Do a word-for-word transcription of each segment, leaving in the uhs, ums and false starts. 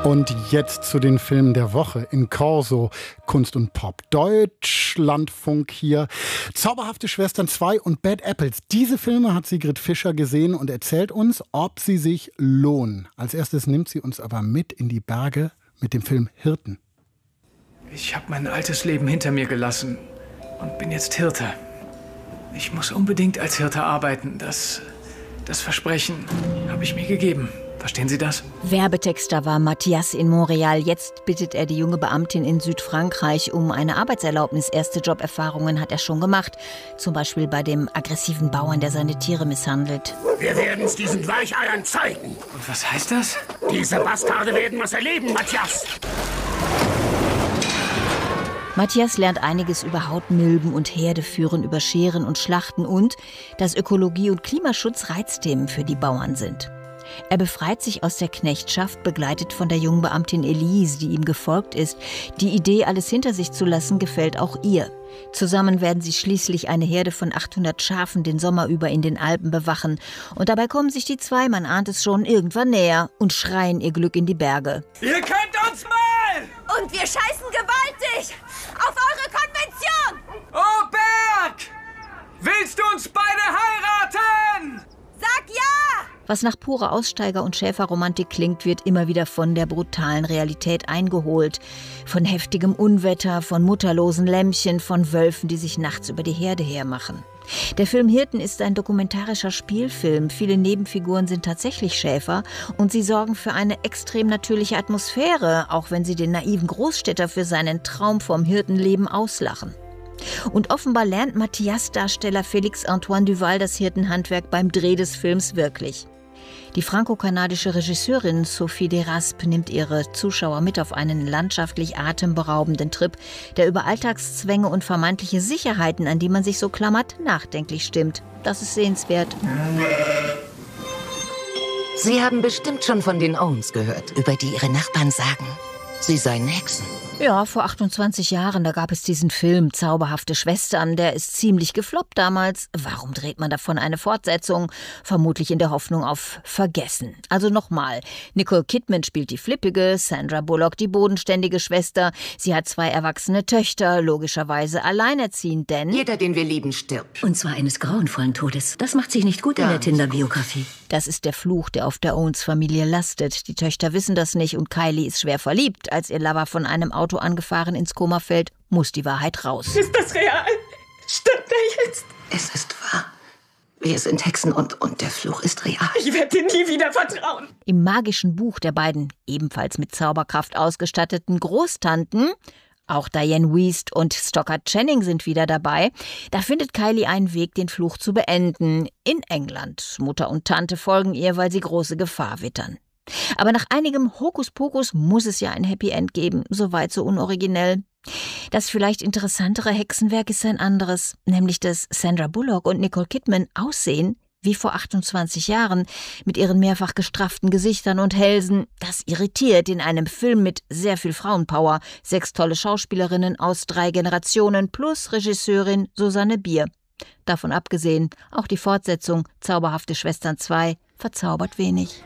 Und jetzt zu den Filmen der Woche in Corso, Kunst und Pop. Deutschlandfunk hier. Zauberhafte Schwestern zwei und Bad Apples. Diese Filme hat Sigrid Fischer gesehen und erzählt uns, ob sie sich lohnen. Als erstes nimmt sie uns aber mit in die Berge mit dem Film Hirten. Ich habe mein altes Leben hinter mir gelassen und bin jetzt Hirte. Ich muss unbedingt als Hirte arbeiten. Das, das Versprechen habe ich mir gegeben. Verstehen Sie das? Werbetexter war Matthias in Montreal. Jetzt bittet er die junge Beamtin in Südfrankreich um eine Arbeitserlaubnis. Erste Joberfahrungen hat er schon gemacht. Zum Beispiel bei dem aggressiven Bauern, der seine Tiere misshandelt. Wir werden es diesen Weicheiern zeigen. Und was heißt das? Diese Bastarde werden was erleben, Matthias. Matthias lernt einiges über Hautmilben und Herdeführen, über Scheren und Schlachten und dass Ökologie und Klimaschutz Reizthemen für die Bauern sind. Er befreit sich aus der Knechtschaft, begleitet von der jungen Beamtin Elise, die ihm gefolgt ist. Die Idee, alles hinter sich zu lassen, gefällt auch ihr. Zusammen werden sie schließlich eine Herde von achthundert Schafen den Sommer über in den Alpen bewachen. Und dabei kommen sich die zwei, man ahnt es schon, irgendwann näher und schreien ihr Glück in die Berge. Ihr könnt uns mal! Und wir scheißen gewaltig auf eure Konvention! Oh, Berg! Willst du uns beide heiraten? Sag ja! Was nach purer Aussteiger- und Schäferromantik klingt, wird immer wieder von der brutalen Realität eingeholt. Von heftigem Unwetter, von mutterlosen Lämmchen, von Wölfen, die sich nachts über die Herde hermachen. Der Film Hirten ist ein dokumentarischer Spielfilm. Viele Nebenfiguren sind tatsächlich Schäfer und sie sorgen für eine extrem natürliche Atmosphäre, auch wenn sie den naiven Großstädter für seinen Traum vom Hirtenleben auslachen. Und offenbar lernt Matthias-Darsteller Félix-Antoine Duval das Hirtenhandwerk beim Dreh des Films wirklich. Die franco-kanadische Regisseurin Sophie Deraspe nimmt ihre Zuschauer mit auf einen landschaftlich atemberaubenden Trip, der über Alltagszwänge und vermeintliche Sicherheiten, an die man sich so klammert, nachdenklich stimmt. Das ist sehenswert. Sie haben bestimmt schon von den Owens gehört, über die Ihre Nachbarn sagen, sie seien Hexen. Ja, vor achtundzwanzig Jahren, da gab es diesen Film Zauberhafte Schwestern. Der ist ziemlich gefloppt damals. Warum dreht man davon eine Fortsetzung? Vermutlich in der Hoffnung auf Vergessen. Also nochmal. Nicole Kidman spielt die flippige, Sandra Bullock die bodenständige Schwester. Sie hat zwei erwachsene Töchter, logischerweise alleinerziehend, denn... Jeder, den wir lieben, stirbt. Und zwar eines grauenvollen Todes. Das macht sich nicht gut in Ja, der Tinder-Biografie. Das ist der Fluch, der auf der Owens-Familie lastet. Die Töchter wissen das nicht und Kylie ist schwer verliebt. Als ihr Lover von einem Auto angefahren ins Koma fällt, muss die Wahrheit raus. Ist das real? Stimmt er jetzt? Es ist wahr. Wir sind Hexen und, und der Fluch ist real. Ich werde dir nie wieder vertrauen. Im magischen Buch der beiden, ebenfalls mit Zauberkraft ausgestatteten Großtanten, auch Diane Wiest und Stockard Channing sind wieder dabei, da findet Kylie einen Weg, den Fluch zu beenden. In England. Mutter und Tante folgen ihr, weil sie große Gefahr wittern. Aber nach einigem Hokuspokus muss es ja ein Happy End geben, soweit so unoriginell. Das vielleicht interessantere Hexenwerk ist ein anderes, nämlich dass Sandra Bullock und Nicole Kidman aussehen wie vor achtundzwanzig Jahren, mit ihren mehrfach gestrafften Gesichtern und Hälsen. Das irritiert in einem Film mit sehr viel Frauenpower. Sechs tolle Schauspielerinnen aus drei Generationen plus Regisseurin Susanne Bier. Davon abgesehen, auch die Fortsetzung Zauberhafte Schwestern zwei verzaubert wenig.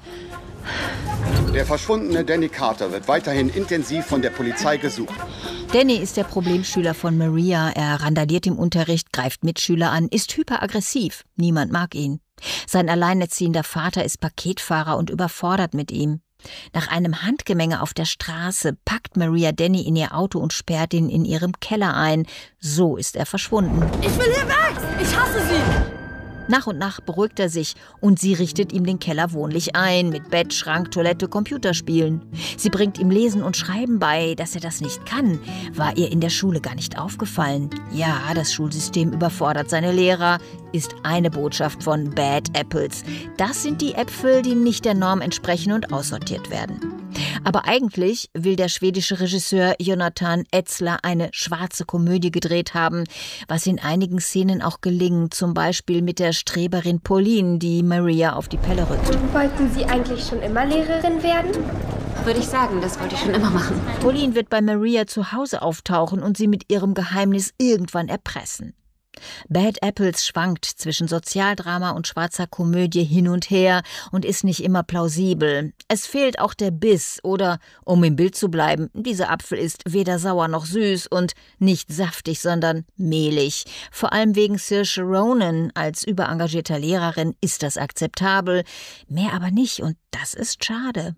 Der verschwundene Danny Carter wird weiterhin intensiv von der Polizei gesucht. Danny ist der Problemschüler von Maria. Er randaliert im Unterricht, greift Mitschüler an, ist hyperaggressiv. Niemand mag ihn. Sein alleinerziehender Vater ist Paketfahrer und überfordert mit ihm. Nach einem Handgemenge auf der Straße packt Maria Danny in ihr Auto und sperrt ihn in ihrem Keller ein. So ist er verschwunden. Ich will hier weg! Ich hasse sie! Nach und nach beruhigt er sich und sie richtet ihm den Keller wohnlich ein, mit Bett, Schrank, Toilette, Computerspielen. Sie bringt ihm Lesen und Schreiben bei, dass er das nicht kann. War ihr in der Schule gar nicht aufgefallen. Ja, das Schulsystem überfordert seine Lehrer, ist eine Botschaft von Bad Apples. Das sind die Äpfel, die nicht der Norm entsprechen und aussortiert werden. Aber eigentlich will der schwedische Regisseur Jonathan Etzler eine schwarze Komödie gedreht haben, was in einigen Szenen auch gelingt, zum Beispiel mit der Streberin Pauline, die Maria auf die Pelle rückt. Wollten Sie eigentlich schon immer Lehrerin werden? Würde ich sagen, das wollte ich schon immer machen. Pauline wird bei Maria zu Hause auftauchen und sie mit ihrem Geheimnis irgendwann erpressen. Bad Apples schwankt zwischen Sozialdrama und schwarzer Komödie hin und her und ist nicht immer plausibel. Es fehlt auch der Biss oder, um im Bild zu bleiben, dieser Apfel ist weder sauer noch süß und nicht saftig, sondern mehlig. Vor allem wegen Saoirse Ronan als überengagierter Lehrerin ist das akzeptabel, mehr aber nicht und das ist schade.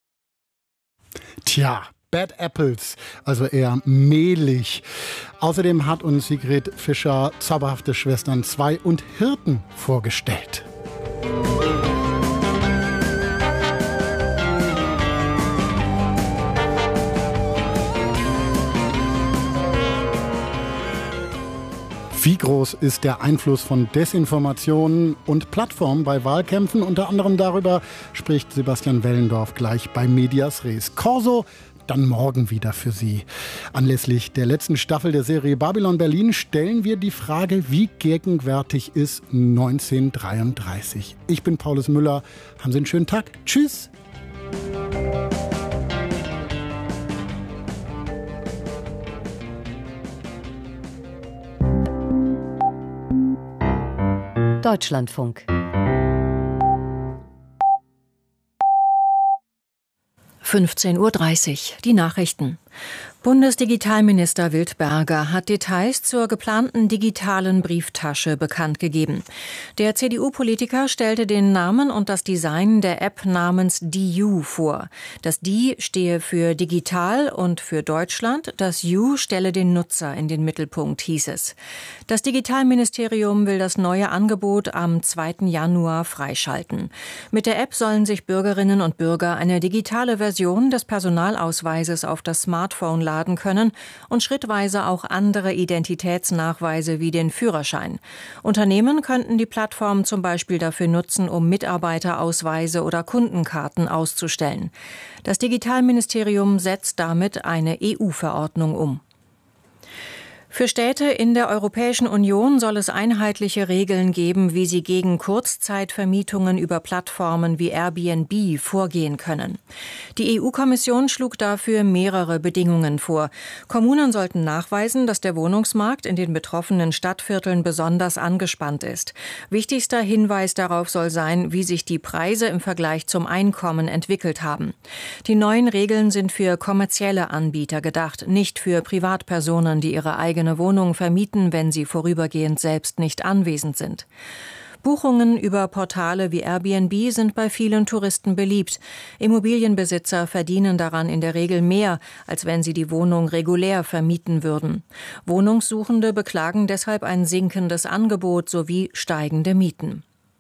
Tja. Bad Apples, also eher mehlig. Außerdem hat uns Sigrid Fischer Zauberhafte Schwestern zwei und Hirten vorgestellt. Wie groß ist der Einfluss von Desinformationen und Plattformen bei Wahlkämpfen? Unter anderem darüber spricht Sebastian Wellendorf gleich bei Medias Res. Corso dann morgen wieder für Sie. Anlässlich der letzten Staffel der Serie Babylon Berlin stellen wir die Frage, wie gegenwärtig ist neunzehnhundertdreiunddreißig? Ich bin Paulus Müller. Haben Sie einen schönen Tag. Tschüss. Deutschlandfunk. fünfzehn Uhr dreißig, die Nachrichten. Bundesdigitalminister Wildberger hat Details zur geplanten digitalen Brieftasche bekannt gegeben. Der C D U-Politiker stellte den Namen und das Design der App namens D U vor. Das D stehe für digital und für Deutschland, das U stelle den Nutzer in den Mittelpunkt, hieß es. Das Digitalministerium will das neue Angebot am zweiten Januar freischalten. Mit der App sollen sich Bürgerinnen und Bürger eine digitale Version des Personalausweises auf das Smartphone laden können und schrittweise auch andere Identitätsnachweise wie den Führerschein. Unternehmen könnten die Plattform zum Beispiel dafür nutzen, um Mitarbeiterausweise oder Kundenkarten auszustellen. Das Digitalministerium setzt damit eine E U-Verordnung um. Für Städte in der Europäischen Union soll es einheitliche Regeln geben, wie sie gegen Kurzzeitvermietungen über Plattformen wie Airbnb vorgehen können. Die E U-Kommission schlug dafür mehrere Bedingungen vor. Kommunen sollten nachweisen, dass der Wohnungsmarkt in den betroffenen Stadtvierteln besonders angespannt ist. Wichtigster Hinweis darauf soll sein, wie sich die Preise im Vergleich zum Einkommen entwickelt haben. Die neuen Regeln sind für kommerzielle Anbieter gedacht, nicht für Privatpersonen, die ihre eigene Wohnung vermieten, wenn sie vorübergehend selbst nicht anwesend sind. Buchungen über Portale wie Airbnb sind bei vielen Touristen beliebt. Immobilienbesitzer verdienen daran in der Regel mehr, als wenn sie die Wohnung regulär vermieten würden. Wohnungssuchende beklagen deshalb ein sinkendes Angebot sowie steigende Mieten.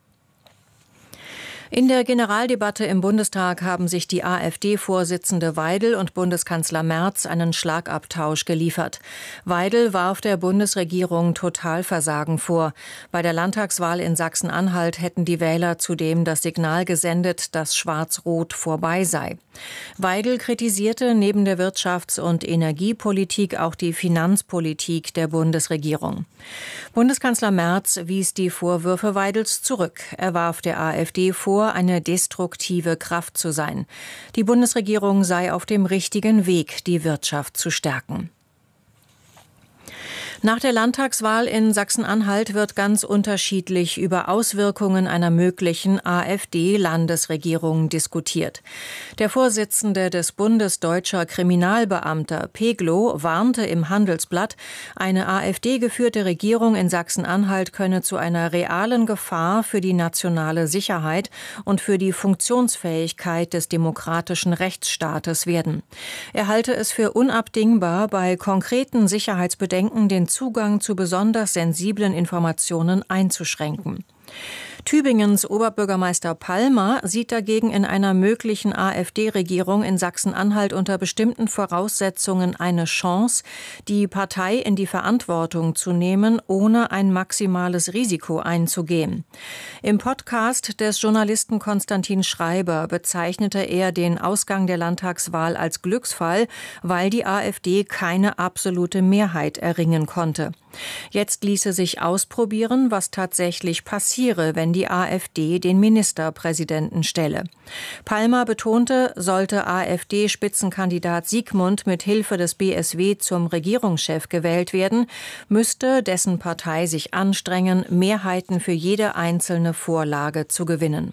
In der Generaldebatte im Bundestag haben sich die AfD-Vorsitzende Weidel und Bundeskanzler Merz einen Schlagabtausch geliefert. Weidel warf der Bundesregierung Totalversagen vor. Bei der Landtagswahl in Sachsen-Anhalt hätten die Wähler zudem das Signal gesendet, dass Schwarz-Rot vorbei sei. Weidel kritisierte neben der Wirtschafts- und Energiepolitik auch die Finanzpolitik der Bundesregierung. Bundeskanzler Merz wies die Vorwürfe Weidels zurück. Er warf der AfD vor, eine destruktive Kraft zu sein. Die Bundesregierung sei auf dem richtigen Weg, die Wirtschaft zu stärken. Nach der Landtagswahl in Sachsen-Anhalt wird ganz unterschiedlich über Auswirkungen einer möglichen AfD-Landesregierung diskutiert. Der Vorsitzende des Bundes Deutscher Kriminalbeamter, Peglow, warnte im Handelsblatt, eine AfD-geführte Regierung in Sachsen-Anhalt könne zu einer realen Gefahr für die nationale Sicherheit und für die Funktionsfähigkeit des demokratischen Rechtsstaates werden. Er halte es für unabdingbar, bei konkreten Sicherheitsbedenken den Zugang zu besonders sensiblen Informationen einzuschränken. Tübingens Oberbürgermeister Palmer sieht dagegen in einer möglichen AfD-Regierung in Sachsen-Anhalt unter bestimmten Voraussetzungen eine Chance, die Partei in die Verantwortung zu nehmen, ohne ein maximales Risiko einzugehen. Im Podcast des Journalisten Konstantin Schreiber bezeichnete er den Ausgang der Landtagswahl als Glücksfall, weil die AfD keine absolute Mehrheit erringen konnte. Jetzt ließe sich ausprobieren, was tatsächlich passiere, wenn die AfD den Ministerpräsidenten stelle. Palmer betonte, sollte AfD-Spitzenkandidat Siegmund mit Hilfe des B S W zum Regierungschef gewählt werden, müsste dessen Partei sich anstrengen, Mehrheiten für jede einzelne Vorlage zu gewinnen.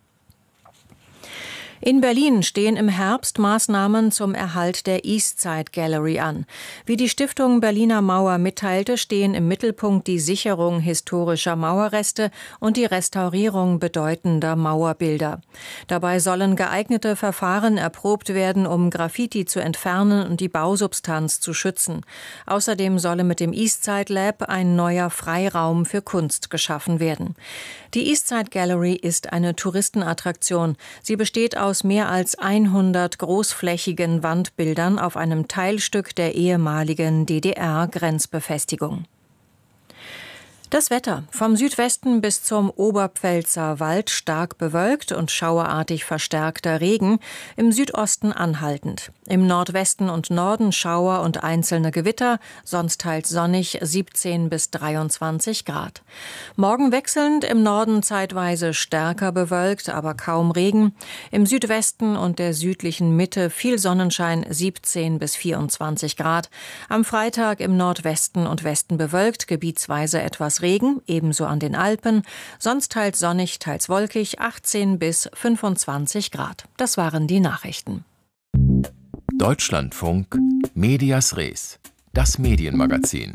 In Berlin stehen im Herbst Maßnahmen zum Erhalt der Eastside Gallery an. Wie die Stiftung Berliner Mauer mitteilte, stehen im Mittelpunkt die Sicherung historischer Mauerreste und die Restaurierung bedeutender Mauerbilder. Dabei sollen geeignete Verfahren erprobt werden, um Graffiti zu entfernen und die Bausubstanz zu schützen. Außerdem solle mit dem Eastside Lab ein neuer Freiraum für Kunst geschaffen werden. Die Eastside Gallery ist eine Touristenattraktion. Sie besteht aus mehr als hundert großflächigen Wandbildern auf einem Teilstück der ehemaligen D D R-Grenzbefestigung. Das Wetter. Vom Südwesten bis zum Oberpfälzer Wald stark bewölkt und schauerartig verstärkter Regen, im Südosten anhaltend. Im Nordwesten und Norden Schauer und einzelne Gewitter, sonst teils sonnig, siebzehn bis dreiundzwanzig Grad. Morgen wechselnd, im Norden zeitweise stärker bewölkt, aber kaum Regen. Im Südwesten und der südlichen Mitte viel Sonnenschein, siebzehn bis vierundzwanzig Grad. Am Freitag im Nordwesten und Westen bewölkt, gebietsweise etwas Regen, ebenso an den Alpen, sonst teils sonnig, teils wolkig, achtzehn bis fünfundzwanzig Grad. Das waren die Nachrichten. Deutschlandfunk Medias Res, das Medienmagazin.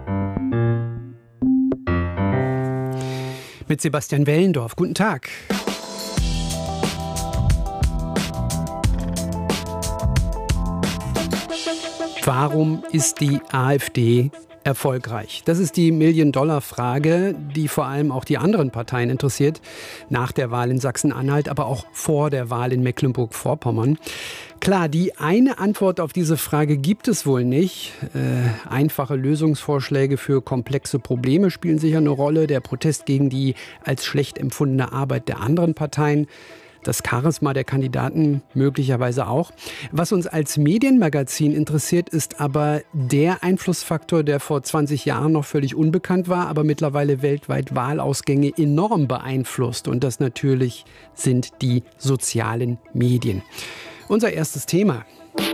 Mit Sebastian Wellendorf. Guten Tag. Warum ist die AfD erfolgreich? Das ist die Million-Dollar-Frage, die vor allem auch die anderen Parteien interessiert, nach der Wahl in Sachsen-Anhalt, aber auch vor der Wahl in Mecklenburg-Vorpommern. Klar, die eine Antwort auf diese Frage gibt es wohl nicht. Äh, einfache Lösungsvorschläge für komplexe Probleme spielen sicher eine Rolle. Der Protest gegen die als schlecht empfundene Arbeit der anderen Parteien. Das Charisma der Kandidaten möglicherweise auch. Was uns als Medienmagazin interessiert, ist aber der Einflussfaktor, der vor zwanzig Jahren noch völlig unbekannt war, aber mittlerweile weltweit Wahlausgänge enorm beeinflusst. Und das natürlich sind die sozialen Medien. Unser erstes Thema.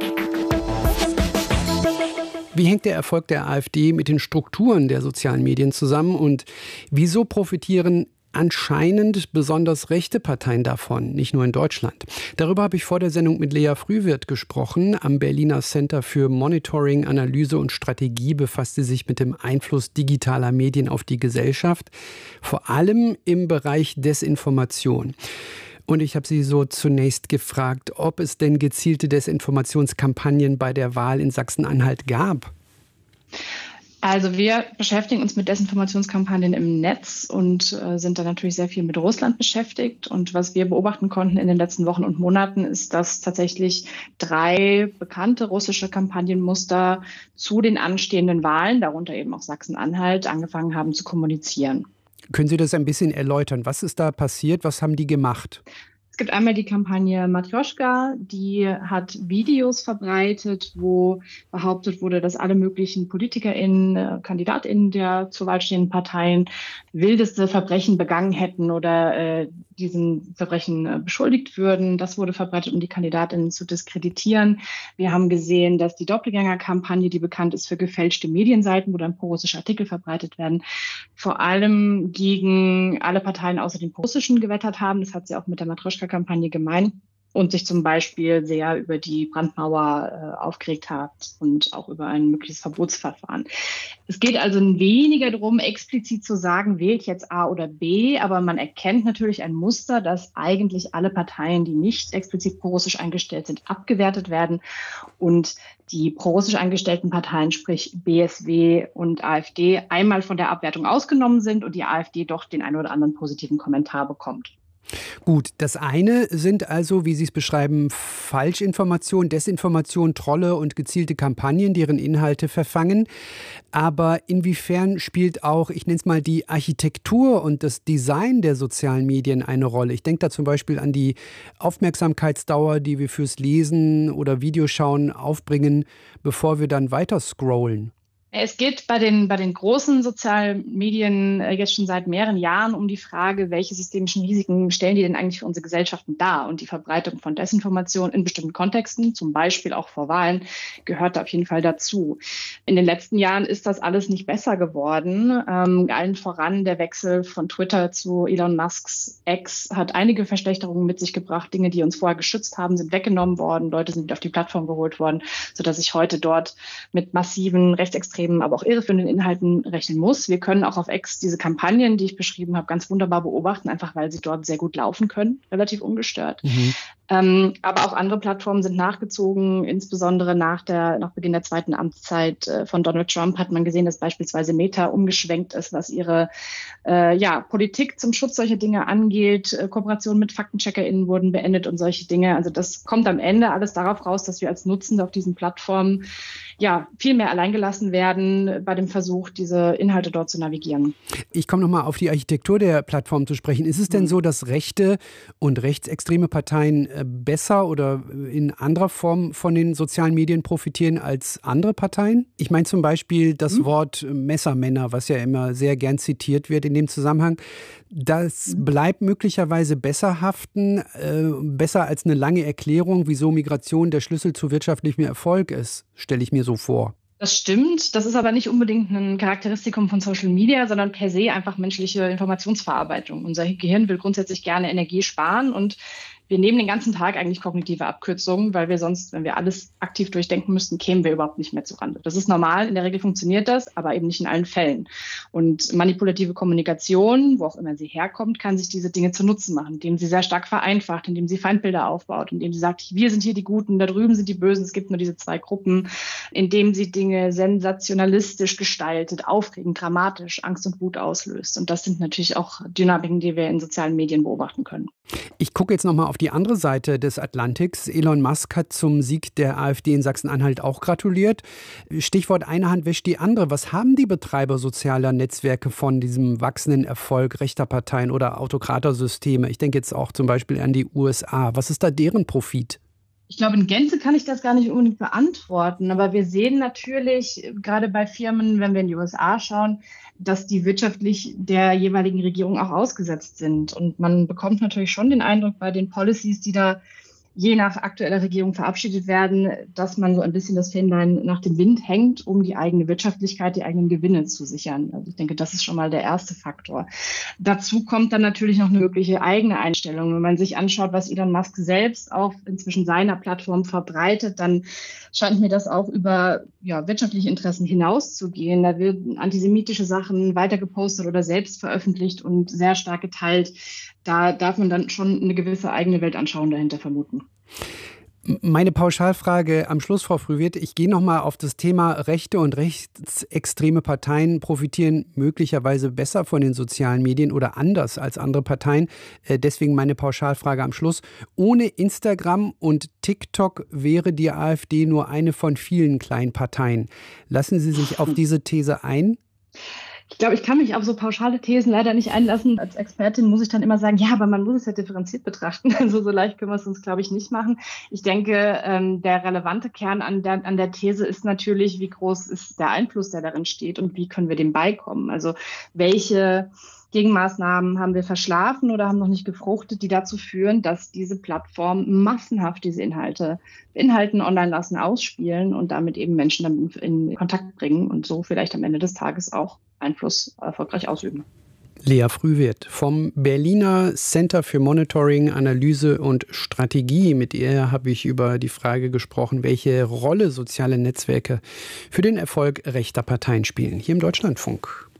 Wie hängt der Erfolg der AfD mit den Strukturen der sozialen Medien zusammen und wieso profitieren anscheinend besonders rechte Parteien davon, nicht nur in Deutschland? Darüber habe ich vor der Sendung mit Lea Frühwirth gesprochen. Am Berliner Center für Monitoring, Analyse und Strategie befasst sie sich mit dem Einfluss digitaler Medien auf die Gesellschaft, vor allem im Bereich Desinformation. Und ich habe sie so zunächst gefragt, ob es denn gezielte Desinformationskampagnen bei der Wahl in Sachsen-Anhalt gab. Also wir beschäftigen uns mit Desinformationskampagnen im Netz und äh, sind da natürlich sehr viel mit Russland beschäftigt. Und was wir beobachten konnten in den letzten Wochen und Monaten ist, dass tatsächlich drei bekannte russische Kampagnenmuster zu den anstehenden Wahlen, darunter eben auch Sachsen-Anhalt, angefangen haben zu kommunizieren. Können Sie das ein bisschen erläutern? Was ist da passiert? Was haben die gemacht? Es gibt einmal die Kampagne Matrjoschka, die hat Videos verbreitet, wo behauptet wurde, dass alle möglichen PolitikerInnen, KandidatInnen der zur Wahl stehenden Parteien wildeste Verbrechen begangen hätten oder äh, diesen Verbrechen äh, beschuldigt würden. Das wurde verbreitet, um die KandidatInnen zu diskreditieren. Wir haben gesehen, dass die Doppelgänger-Kampagne, die bekannt ist für gefälschte Medienseiten, wo dann pro-russische Artikel verbreitet werden, vor allem gegen alle Parteien außer den pro-russischen gewettert haben. Das hat sie auch mit der Matrjoschka-Kampagne gemeint und sich zum Beispiel sehr über die Brandmauer äh, aufgeregt hat und auch über ein mögliches Verbotsverfahren. Es geht also weniger darum, explizit zu sagen, wählt jetzt A oder B, aber man erkennt natürlich ein Muster, dass eigentlich alle Parteien, die nicht explizit pro-russisch eingestellt sind, abgewertet werden und die pro-russisch eingestellten Parteien, sprich B S W und AfD, einmal von der Abwertung ausgenommen sind und die AfD doch den einen oder anderen positiven Kommentar bekommt. Gut, das eine sind also, wie Sie es beschreiben, Falschinformation, Desinformation, Trolle und gezielte Kampagnen, deren Inhalte verfangen. Aber inwiefern spielt auch, ich nenne es mal, die Architektur und das Design der sozialen Medien eine Rolle? Ich denke da zum Beispiel an die Aufmerksamkeitsdauer, die wir fürs Lesen oder Videoschauen aufbringen, bevor wir dann weiter scrollen. Es geht bei den, bei den großen sozialen Medien jetzt schon seit mehreren Jahren um die Frage, welche systemischen Risiken stellen die denn eigentlich für unsere Gesellschaften dar? Und die Verbreitung von Desinformation in bestimmten Kontexten, zum Beispiel auch vor Wahlen, gehört da auf jeden Fall dazu. In den letzten Jahren ist das alles nicht besser geworden. Ähm, allen voran der Wechsel von Twitter zu Elon Musks X hat einige Verschlechterungen mit sich gebracht. Dinge, die uns vorher geschützt haben, sind weggenommen worden. Leute sind wieder auf die Plattform geholt worden, sodass ich heute dort mit massiven rechtsextremen, aber auch irreführenden Inhalten rechnen muss. Wir können auch auf X diese Kampagnen, die ich beschrieben habe, ganz wunderbar beobachten, einfach weil sie dort sehr gut laufen können, relativ ungestört. Mhm. Ähm, aber auch andere Plattformen sind nachgezogen, insbesondere nach, der, nach Beginn der zweiten Amtszeit äh, von Donald Trump hat man gesehen, dass beispielsweise Meta umgeschwenkt ist, was ihre äh, ja, Politik zum Schutz solcher Dinge angeht. Äh, Kooperationen mit FaktencheckerInnen wurden beendet und solche Dinge. Also das kommt am Ende alles darauf raus, dass wir als Nutzende auf diesen Plattformen ja viel mehr alleingelassen werden bei dem Versuch, diese Inhalte dort zu navigieren. Ich komme nochmal auf die Architektur der Plattform zu sprechen. Ist es denn so, dass rechte und rechtsextreme Parteien besser oder in anderer Form von den sozialen Medien profitieren als andere Parteien? Ich meine zum Beispiel das mhm. Wort Messermänner, was ja immer sehr gern zitiert wird in dem Zusammenhang. Das mhm. bleibt möglicherweise besser haften, äh, besser als eine lange Erklärung, wieso Migration der Schlüssel zu wirtschaftlichem Erfolg ist, stelle ich mir so vor. Das stimmt. Das ist aber nicht unbedingt ein Charakteristikum von Social Media, sondern per se einfach menschliche Informationsverarbeitung. Unser Gehirn will grundsätzlich gerne Energie sparen und wir nehmen den ganzen Tag eigentlich kognitive Abkürzungen, weil wir sonst, wenn wir alles aktiv durchdenken müssten, kämen wir überhaupt nicht mehr zurande. Das ist normal, in der Regel funktioniert das, aber eben nicht in allen Fällen. Und manipulative Kommunikation, wo auch immer sie herkommt, kann sich diese Dinge zu Nutzen machen, indem sie sehr stark vereinfacht, indem sie Feindbilder aufbaut, indem sie sagt, wir sind hier die Guten, da drüben sind die Bösen, es gibt nur diese zwei Gruppen, indem sie Dinge sensationalistisch gestaltet, aufregend, dramatisch, Angst und Wut auslöst. Und das sind natürlich auch Dynamiken, die wir in sozialen Medien beobachten können. Ich gucke jetzt nochmal auf die andere Seite des Atlantiks. Elon Musk hat zum Sieg der AfD in Sachsen-Anhalt auch gratuliert. Stichwort eine Hand wäscht die andere. Was haben die Betreiber sozialer Netzwerke von diesem wachsenden Erfolg rechter Parteien oder Autokratersysteme? Ich denke jetzt auch zum Beispiel an die U S A. Was ist da deren Profit? Ich glaube, in Gänze kann ich das gar nicht unbedingt beantworten. Aber wir sehen natürlich, gerade bei Firmen, wenn wir in die U S A schauen, dass die wirtschaftlich der jeweiligen Regierung auch ausgesetzt sind. Und man bekommt natürlich schon den Eindruck bei den Policies, die da je nach aktueller Regierung verabschiedet werden, dass man so ein bisschen das Fähnlein nach dem Wind hängt, um die eigene Wirtschaftlichkeit, die eigenen Gewinne zu sichern. Also ich denke, das ist schon mal der erste Faktor. Dazu kommt dann natürlich noch eine mögliche eigene Einstellung. Wenn man sich anschaut, was Elon Musk selbst auf inzwischen seiner Plattform verbreitet, dann scheint mir das auch über ja, wirtschaftliche Interessen hinauszugehen. Da werden antisemitische Sachen weiter gepostet oder selbst veröffentlicht und sehr stark geteilt. Da darf man dann schon eine gewisse eigene Weltanschauung dahinter vermuten. Meine Pauschalfrage am Schluss, Frau Frühwirth. Ich gehe noch mal auf das Thema rechte und rechtsextreme Parteien profitieren möglicherweise besser von den sozialen Medien oder anders als andere Parteien. Deswegen meine Pauschalfrage am Schluss. Ohne Instagram und TikTok wäre die AfD nur eine von vielen kleinen Parteien. Lassen Sie sich auf diese These ein? Ich glaube, ich kann mich auf so pauschale Thesen leider nicht einlassen. Als Expertin muss ich dann immer sagen, ja, aber man muss es ja differenziert betrachten. Also so leicht können wir es uns, glaube ich, nicht machen. Ich denke, ähm, der relevante Kern an der, an der These ist natürlich, wie groß ist der Einfluss, der darin steht und wie können wir dem beikommen. Also welche Gegenmaßnahmen haben wir verschlafen oder haben noch nicht gefruchtet, die dazu führen, dass diese Plattformen massenhaft diese Inhalte beinhalten, online lassen, ausspielen und damit eben Menschen damit in Kontakt bringen und so vielleicht am Ende des Tages auch Einfluss erfolgreich ausüben. Lea Frühwirth vom Berliner Center für Monitoring, Analyse und Strategie. Mit ihr habe ich über die Frage gesprochen, welche Rolle soziale Netzwerke für den Erfolg rechter Parteien spielen. Hier im Deutschlandfunk.